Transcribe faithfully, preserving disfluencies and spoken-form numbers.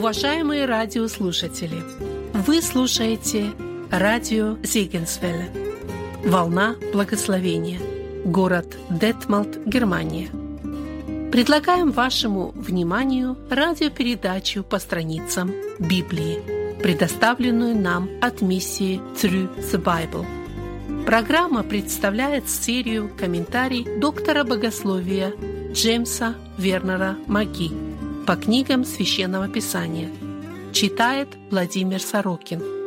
Уважаемые радиослушатели, вы слушаете радио Зегенсвелле, волна благословения, город Детмолд, Германия. Предлагаем вашему вниманию радиопередачу по страницам Библии, предоставленную нам от миссии Through the Bible. Программа представляет серию комментариев доктора богословия Джеймса Вернера Маги по книгам Священного Писания. Читает Владимир Сорокин.